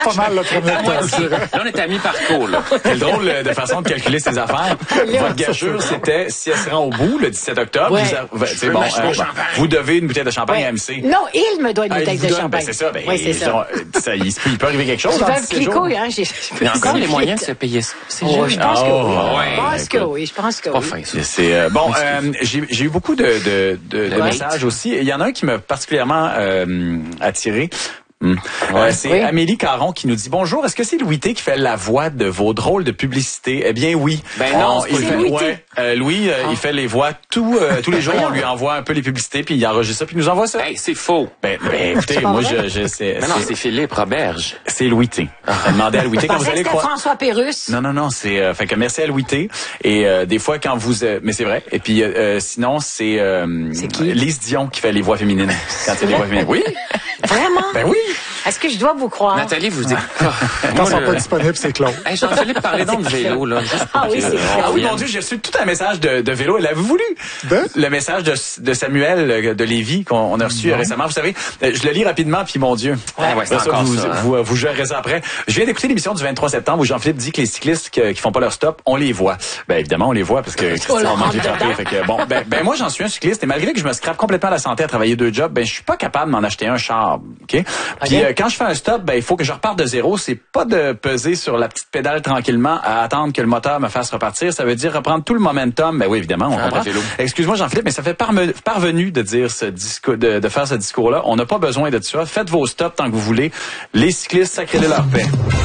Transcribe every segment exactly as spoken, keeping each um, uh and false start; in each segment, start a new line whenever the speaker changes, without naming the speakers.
pas mal le premier temps.
Là, on est à mi-parcours, là.
Quelle drôle de façon de calculer ses affaires. Votre gageure, c'était, si elle se rend au bout, le dix-sept octobre,
Ouais.
vous, c'est bon, euh, vous devez une bouteille de champagne
Ouais.
à M C.
Non, il me doit une
Ah,
bouteille
il vous
de
donne,
champagne.
ben, c'est ça. Ben,
oui, c'est ça.
ça il, il peut arriver quelque chose.
Je
dans
vais un
dix-sept jours.
clico, hein. J'ai,
Il y a encore les moyens de se payer ça. C'est
Oh,
juste.
je pense que
Oh,
oui.
ouais.
Je pense que oui. Je pense que
Pas
oui.
fin, ça.
C'est euh, bon. Euh, j'ai, j'ai eu beaucoup de, de, de, de
Ouais.
messages aussi. Il y en a un qui m'a particulièrement euh, attiré. Hum.
Ouais.
Euh, c'est
Oui.
Amélie Caron qui nous dit bonjour. Est-ce que c'est Louis T qui fait la voix de vos drôles de publicité? Eh bien oui.
Ben non,
On-
c'est
il
pas
fait,
Louis T.
ouais, euh, Louis, euh, il fait les voix tout, euh, tous les jours. On lui envoie un peu les publicités puis il enregistre ça puis il nous envoie ça.
Hey, c'est faux.
Ben, ben écoutez,
C'est pas
moi
vrai?
je, je sais.
Mais non,
c'est,
c'est Philippe Roberge.
c'est Louis T. Demandez à Louis T
Je
quand vous
pensais que
allez
c'était
croire.
François Pérusse.
Non, non, non, c'est... Euh, fait que merci à Louis T. Et euh, des fois, quand vous... euh, mais c'est vrai. Et puis, euh, euh, sinon, c'est... Euh,
C'est qui?
Lise Dion qui fait les voix féminines. Quand il y a les voix féminines. Oui,
Vraiment?
ben oui.
Est-ce que je dois vous croire?
Nathalie, vous dites.
Quand ils sont
je-
pas disponibles, c'est clos.
Hey, Jean-Philippe, parlez donc de vélo, là. juste pour
Ah oui,
que-
c'est
on
clair.
Ah oui,
revienne.
mon Dieu, j'ai reçu tout un message de, de vélo. Elle avait voulu.
De?
Le message de, de Samuel euh, de Lévis qu'on on a reçu récemment. Vous savez, euh, je le lis rapidement, puis mon Dieu.
Ouais, ouais, c'est
Après
encore
vous,
ça, hein.
vous, vous, vous gérez ça après. Je viens d'écouter l'émission du vingt-trois septembre où Jean-Philippe dit que les cyclistes que- qui font pas leur stop, on les voit. Ben évidemment, on les voit parce que Christian
leur
a mangé
rentre
frappé.
dedans.
Fait que bon, ben, ben moi j'en suis un cycliste et malgré que je me scrape complètement la santé à travailler deux jobs, ben je suis pas capable de m'en acheter un char. Ok. Puis
Ok.
euh, quand je fais un stop, ben il faut que je reparte de zéro. C'est pas de peser sur la petite pédale tranquillement à attendre que le moteur me fasse repartir. Ça veut dire reprendre tout le momentum. Ben oui, évidemment, on
Faire
comprend.
le vélo.
Excuse-moi Jean-Philippe, mais ça fait parme- parvenu de dire ce discours, de, de faire ce discours-là. On n'a pas besoin de ça. Faites vos stops tant que vous voulez. Les cyclistes, sacrez-les leur paix.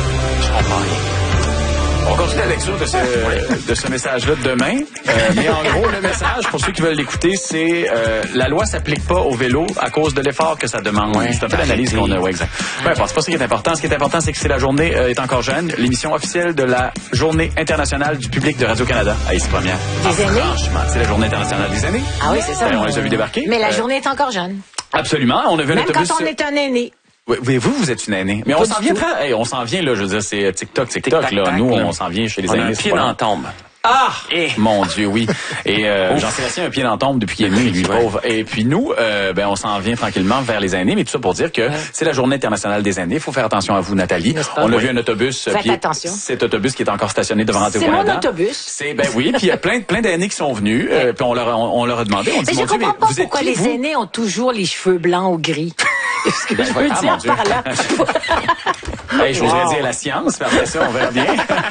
On continue la lecture de ce, de ce message-là de demain. Euh, mais en gros, le message, pour ceux qui veulent l'écouter, c'est euh, la loi s'applique pas au vélo à cause de l'effort que ça demande.
Ouais,
c'est un peu l'analyse qu'on a. Ouais, exact. Peu importe, c'est pas ça qui est important. Ce qui est important, c'est que c'est la journée euh, est encore jeune. L'émission officielle de la Journée internationale du public de Radio-Canada. Ah, c'est première.
Des aînés?
Franchement, c'est la Journée internationale des aînés.
Ah oui, c'est ça.
Ben, on les a vus débarquer.
Mais la
Euh,
journée est encore jeune.
Absolument. On a vu un
Même
autobus.
quand on est un aîné.
Oui, oui, vous, vous êtes une aînée. Mais on
Pas
s'en
du
vient
tout.
très, hey, on s'en vient, là, je veux dire, c'est TikTok, TikTok,
Tic-tac,
là.
tac,
Nous,
là.
on s'en vient chez les
On a
aînés.
un
c'est
pied
pas
dans
long.
la tombe.
Ah!
Eh.
Mon Dieu, oui. Et euh, Jean-Sébastien a un pied dans la tombe depuis qu'il est né, lui,
Ouais.
pauvre. Et puis nous, euh, ben, on s'en vient tranquillement vers les aînés, mais tout ça pour dire que c'est la Journée internationale des aînés. Il faut faire attention à vous, Nathalie.
N'est-ce pas?
On a
Oui.
vu un autobus.
Faites
puis
attention.
Cet autobus qui est encore stationné devant
C'est
Radio-Canada.
mon autobus.
C'est, ben oui, puis il y a plein, plein d'aînés qui sont venus, euh, puis on leur, a- on, on leur a demandé, on dit,
Mais je
mon Dieu,
comprends
mais
pas
vous êtes
pourquoi
qui,
les
vous?
aînés ont toujours les cheveux blancs ou gris. Ce que je veux
ah, mon
dire
Dieu.
par là.
Hey, je voudrais
Wow.
dire la science, puis après ça, on verra bien.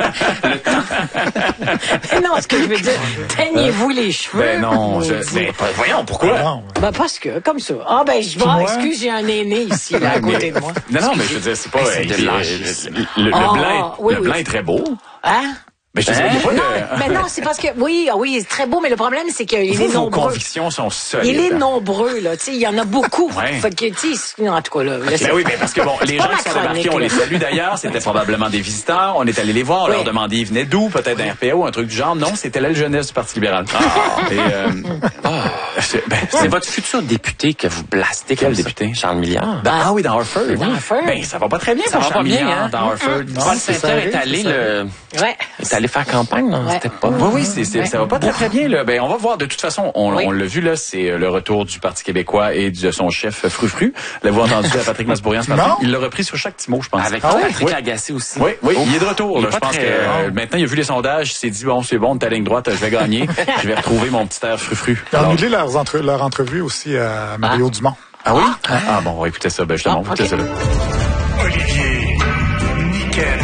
Non, ce que je veux dire, teignez-vous les cheveux.
Ben non, je,
maudit.
ben, voyons, pourquoi?
Non.
Ben parce que, comme ça. Ah ben, je vois,
moi?
excuse, j'ai un aîné ici, là, à côté de moi.
Non, non, mais je veux dire, c'est pas...
Hey, c'est
hey,
de
c'est-
l'âge.
le, le, le
Ah,
blanc,
oui,
le
oui.
blanc est très beau.
Hein?
Mais je te dis, il y a pas
Non,
de...
mais non, c'est parce que, oui, ah oui, c'est très beau, mais le problème, c'est qu'il
Vous,
est
vos
nombreux.
convictions sont solides.
Il est nombreux, là, tu sais, il y en a beaucoup.
Ouais.
Fait que, tu sais, en tout cas, là, laissez-
Ben oui, mais parce que bon, les
pas
gens
ma
qui sont
chronique,
débarqués, on
là.
les salue d'ailleurs. C'était probablement des visiteurs. On est allé les voir. On
Oui.
leur demandait, ils venaient d'où? Peut-être d'un R P O, un truc du genre. Non, c'était l'aile jeunesse du Parti libéral. Et, euh, c'est- ben,
C'est votre futur député que vous blastez
Quel
comme ça.
député?
Charles Milliard.
dans- ah oui, dans Harford.
Dans Harford.
Ben, ça va pas très bien
Ça
pour
va
Charles
pas bien,
Milliard
hein?
dans Harford.
Paul
c'est
Saint-Pierre
serré,
est allé
c'est
le...
Ouais.
est allé faire campagne, non?
Ouais.
C'était pas...
Oui, oui, c'est, c'est, ça va pas très très bien. Là. Ben, on va voir. De toute façon, on,
Oui.
on l'a vu là, c'est euh, le retour du Parti québécois et de son chef Frufru. L'avez-vous entendu à Patrick Masbourian ce matin?
Non.
Il l'a repris sur chaque petit mot, je pense.
Avec
Ah oui?
Patrick
Oui.
Lagacé aussi.
Oui, oui,
Oh.
il est de retour.
Il
Là.
est
Je
pas
pense
très-
que euh, maintenant, il a vu les sondages, il s'est dit, bon, c'est bon, ta ligne droite, je vais gagner. Je vais retrouver mon petit air Frufru.
Ils ont
Alors-
annulé leurs entre- leur entrevue aussi à Mario Dumont.
Ah oui? Ah, bon, on va écouter ça. Ben, justement, on va
Ah,
écouter
ok.
ça là.
Olivier, nickel,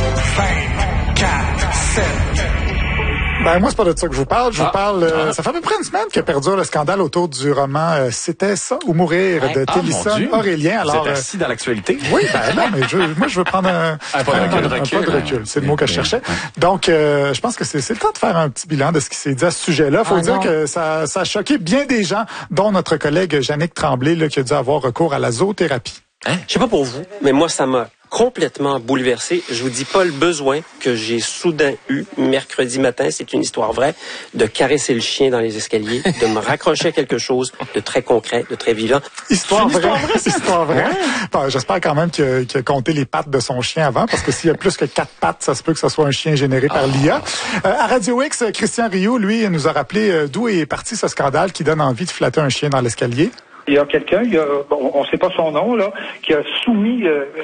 vingt, quatre, sept.
Ben moi, c'est pas de ça que je vous parle. Je
Ah.
vous parle... euh, ça fait à peu près une semaine que perdure le scandale autour du roman euh, C'était ça ou mourir
Ouais.
de
Ah, mon
Télisson
Dieu.
Aurélien.
Vous
Alors,
êtes
euh,
assis dans l'actualité?
oui, ben non, mais je, moi, je veux prendre un,
Ah, pas de
un-
recul,
un- un
recul,
pas de
hein.
recul. C'est le mot que je
Oui,
cherchais.
oui.
Donc, euh, je pense que c'est c'est le temps de faire un petit bilan de ce qui s'est dit à ce sujet-là. Faut
Ah,
dire
non.
que ça, ça a choqué bien des gens, dont notre collègue Jannick Tremblay, là, qui a dû avoir recours à la zoothérapie.
Je sais pas pour vous, mais moi, ça m'a complètement bouleversé. Je vous dis pas le besoin que j'ai soudain eu mercredi matin, c'est une histoire vraie, de caresser le chien dans les escaliers, de me raccrocher à quelque chose de très concret, de très vivant.
Histoire
C'est une
vraie.
histoire vraie, ça?
Histoire vraie. Bon, j'espère quand même qu'il a, qu'il a compté les pattes de son chien avant, parce que s'il y a plus que quatre pattes, ça se peut que ce soit un chien généré par l'I A. Euh, à Radio X, Christian Rioux, lui, nous a rappelé euh, d'où est parti ce scandale qui donne envie de flatter un chien dans l'escalier.
Il y a quelqu'un, il y a, bon, on ne sait pas son nom, là, qui a soumis, euh,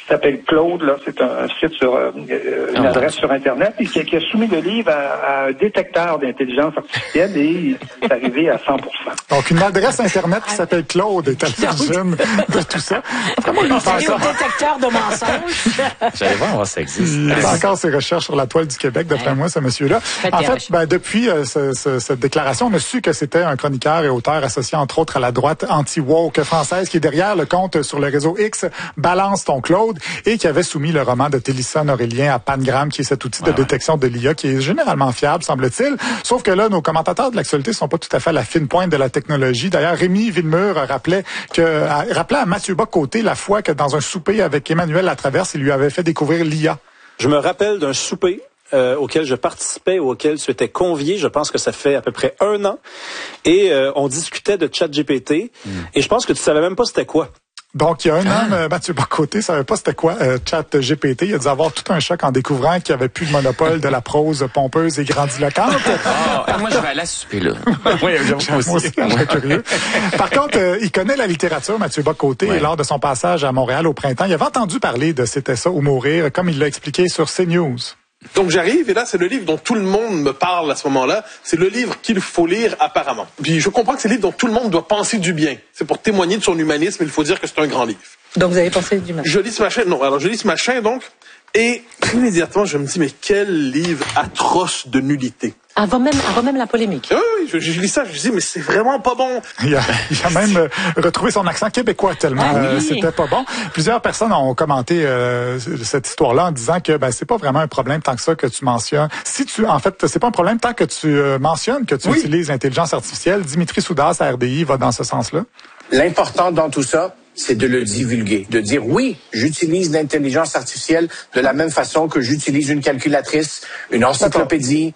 s'appelle Claude, là, c'est un, un site sur euh, une oh, adresse sur Internet, et qui, qui a soumis le livre à, à un détecteur d'intelligence artificielle et il est arrivé à cent pour cent.
Donc, une adresse Internet qui s'appelle Claude est à l'origine de tout ça.
Comment il fait encore... un détecteur de mensonges.
J'allais voir voir si ça existe.
Il fait encore ses recherches sur la toile du Québec, d'après ouais. moi, ce monsieur-là. Faites en fait, ben, depuis euh, ce, ce, cette déclaration, on a su que c'était un chroniqueur et auteur associé, entre autres, à la droite anti-woke française qui est derrière le compte sur le réseau X Balance ton Claude et qui avait soumis le roman de Télissane Aurélien à Pangram, qui est cet outil ouais, de détection de l'I A qui est généralement fiable, semble-t-il. Sauf que là, nos commentateurs de l'actualité sont pas tout à fait à la fine pointe de la technologie. D'ailleurs, Rémi Villemur rappelait que, rappelait à Mathieu Bock-Côté la fois que dans un souper avec Emmanuel Latraverse, il lui avait fait découvrir l'I A.
Je me rappelle d'un souper Euh, auquel je participais ou auquel tu étais convié, je pense que ça fait à peu près un an, et euh, on discutait de ChatGPT, mm. et je pense que tu savais même pas c'était quoi.
Donc, il y a un an, ah. Mathieu Bock-Côté savait pas c'était quoi euh, ChatGPT. Il a dû avoir tout un choc en découvrant qu'il n'y avait plus le monopole de la prose pompeuse et grandiloquente.
Oh, moi, je vais aller à ce souper-là. Oui, j'avoue aussi.
Moi, curieux. Par contre, euh, il connaît la littérature, Mathieu Bock-Côté, ouais. et lors de son passage à Montréal au printemps, il avait entendu parler de C'était ça ou mourir, comme il l'a expliqué sur CNews.
Donc j'arrive et là c'est le livre dont tout le monde me parle à ce moment-là. C'est le livre qu'il faut lire apparemment. Puis je comprends que c'est le livre dont tout le monde doit penser du bien. C'est pour témoigner de son humanisme. Il faut dire que c'est un grand livre.
Donc vous avez pensé du mal.
Je lis ce machin. Non, alors je lis ce machin donc et immédiatement je me dis mais quel livre atroce de nullité.
Avant même, avant même la polémique.
Oui, oui, je, je lis ça, je me dis mais c'est vraiment pas bon.
Il a, il a même euh, retrouvé son accent québécois tellement ah, oui. euh, c'était pas bon. Plusieurs personnes ont commenté euh, cette histoire-là en disant que ben c'est pas vraiment un problème tant que ça que tu mentionnes. Si tu, en fait, c'est pas un problème tant que tu euh, mentionnes que tu oui. utilises l'intelligence artificielle. Dimitri Soudas à R D I va dans ce sens-là.
L'important dans tout ça, c'est de le divulguer, de dire oui, j'utilise l'intelligence artificielle de la même façon que j'utilise une calculatrice, une encyclopédie,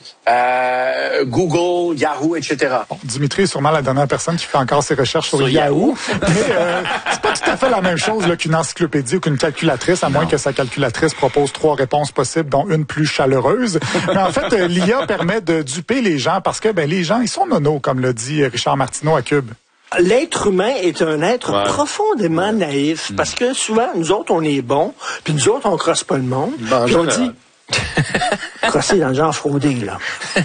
euh, Google, Yahoo, et cetera.
Bon, Dimitri est sûrement la dernière personne qui fait encore ses recherches sur, sur Yahoo, mais euh, c'est pas tout à fait la même chose là, qu'une encyclopédie ou qu'une calculatrice, à non. moins que sa calculatrice propose trois réponses possibles, dont une plus chaleureuse. Mais en fait, euh, l'I A permet de duper les gens parce que ben les gens, ils sont nonos, comme le dit Richard Martineau à Cube.
L'être humain est un être ouais. profondément naïf, mmh. parce que souvent, nous autres, on est bons, puis nous autres, on crosse pas le monde, puis on dit... crosser dans le genre fraudé, là.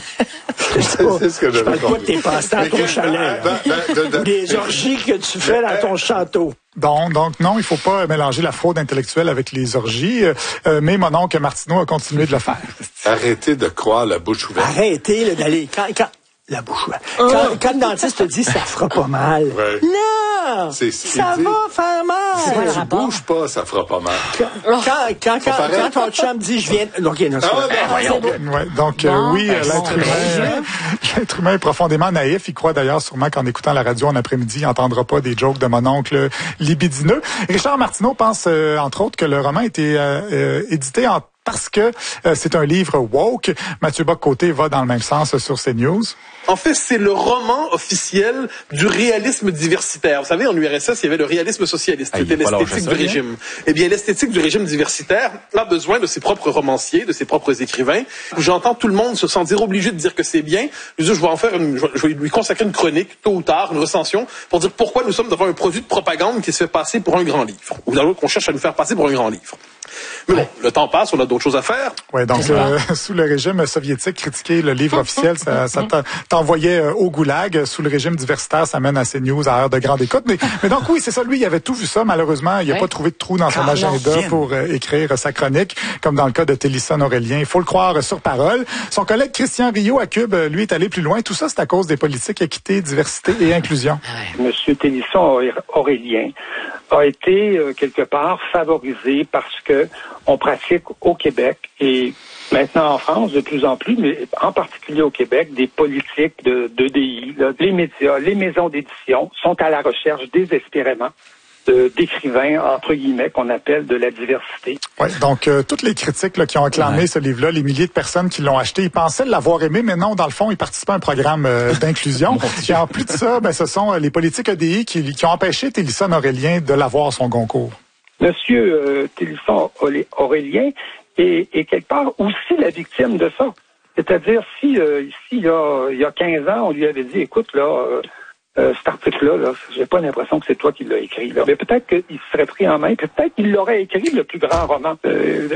Je sais pas, c'est ce que je parle pas de tes passe-temps à ton chalet, ben, ben, ben, des orgies que tu fais dans ton château.
Donc, donc non, il faut pas mélanger la fraude intellectuelle avec les orgies, euh, mais mon oncle Martineau a continué de le faire.
Arrêtez de croire la bouche ouverte.
Arrêtez là, d'aller... Quand, quand... La bouche ouverte. Oh. Quand, quand le dentiste te dit ça fera pas mal. Ouais. Non! C'est, c'est ça dit, va faire mal.
Si tu bouges pas, ça fera pas mal.
Quand, quand, quand, quand, quand ton chum dit je viens. Donc, non, ah,
non, non, ouais, donc bon, euh, oui, ben, l'être bon, humain, l'être humain est profondément naïf. Il croit d'ailleurs sûrement qu'en écoutant la radio en après-midi, il n'entendra pas des jokes de mon oncle libidineux. Richard Martineau pense, euh, entre autres, que le roman a été euh, euh, édité en parce que euh, c'est un livre woke. Mathieu Bock-Côté va dans le même sens sur CNews.
En fait, c'est le roman officiel du réalisme diversitaire. Vous savez, en U R S S, il y avait le réalisme socialiste. Ah, c'était l'esthétique du régime. Eh bien, l'esthétique du régime diversitaire a besoin de ses propres romanciers, de ses propres écrivains. J'entends tout le monde se sentir obligé de dire que c'est bien. Je, dis, je vais en faire une, je vais lui consacrer une chronique, tôt ou tard, une recension, pour dire pourquoi nous sommes devant un produit de propagande qui se fait passer pour un grand livre. Ou d'abord qu'on cherche à nous faire passer pour un grand livre. Mais bon, le temps passe, on a d'autres choses à faire.
Oui, donc euh, sous le régime soviétique, critiquer le livre officiel, ça, ça t'envoyait euh, au goulag. Sous le régime diversitaire, ça mène à CNews à heure de grande écoute. Mais, mais donc oui, c'est ça, lui, il avait tout vu ça. Malheureusement, il n'a ouais. pas trouvé de trou dans son Car agenda pour euh, écrire sa chronique, comme dans le cas de Télissane Aurélien. Il faut le croire sur parole. Son collègue Christian Rioux à Cube, lui, est allé plus loin. Tout ça, c'est à cause des politiques équité, diversité et inclusion.
Monsieur Télissane Aurélien a été euh, quelque part favorisé parce que on pratique au Québec et maintenant en France de plus en plus, mais en particulier au Québec, des politiques de, de D I. Là, les médias, les maisons d'édition sont à la recherche désespérément de, d'écrivains, entre guillemets, qu'on appelle de la diversité.
Oui, donc euh, toutes les critiques là, qui ont acclamé ouais. ce livre-là, les milliers de personnes qui l'ont acheté, ils pensaient l'avoir aimé, mais non, dans le fond, ils participaient à un programme euh, d'inclusion. Et en plus de ça, ben, ce sont euh, les politiques E D I qui, qui ont empêché Télissane Aurélien de l'avoir son Goncourt.
Monsieur euh, Télissane Aurélien est, est quelque part aussi la victime de ça. C'est-à-dire, si, euh, si là, il y a quinze ans, on lui avait dit, écoute, là, euh, euh, cet article-là, là, j'ai pas l'impression que c'est toi qui l'as écrit. Là. Mais peut-être qu'il serait pris en main, peut-être qu'il l'aurait écrit le plus grand roman euh,